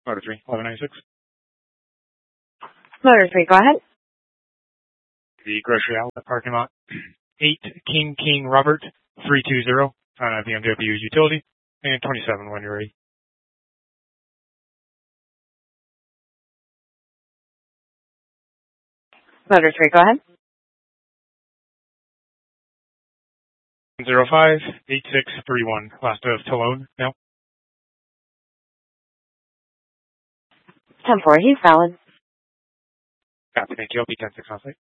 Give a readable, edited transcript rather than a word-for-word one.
Motor 3, 1196. Motor 3, go ahead. The grocery outlet parking lot. 8 King Robert 320 BMW utility, and 27 when you're ready. Motor 3, go ahead. 058631, last of Talone now. 10-4, he's valid. Copy, thank you. I'll be 10-6 on site.